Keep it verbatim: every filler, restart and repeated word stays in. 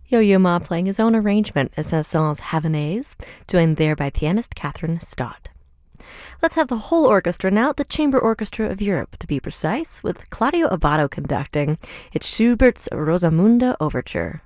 Yo-Yo Ma playing his own arrangement as Saint-Saëns Havanaise, joined there by pianist Catherine Stott. Let's have the whole orchestra now, the Chamber Orchestra of Europe, to be precise, with Claudio Abbado conducting. It's Schubert's Rosamunde Overture.